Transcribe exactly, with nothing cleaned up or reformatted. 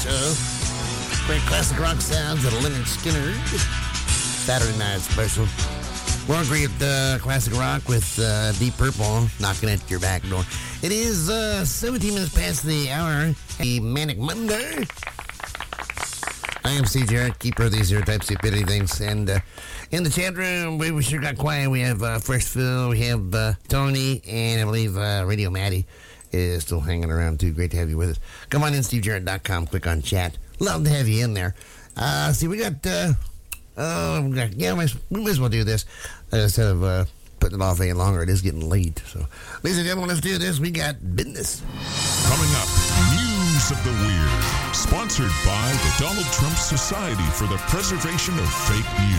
Show. Great classic rock sounds at Leonard Skinner. Saturday night special. More great uh, classic rock with uh, Deep Purple knocking at your back door. It is uh, seventeen minutes past the hour. A Manic Monday. I am Steve Jarrett, keeper of these here type stupidity things. And uh, in the chat room, we, we sure got quiet. We have uh, Fresh Phil, we have uh, Tony, and I believe uh, Radio Maddie is still hanging around too. Great to have you with us. Come on in, steve jarrett dot com. Click on chat. Love to have you in there. Uh, see, we got, uh, oh, we got, yeah, we might as well do this uh, instead of uh, putting it off any longer. It is getting late. So, ladies and gentlemen, let's do this. We got business. Coming up, News of the Weird. Sponsored by the Donald Trump Society for the Preservation of Fake News.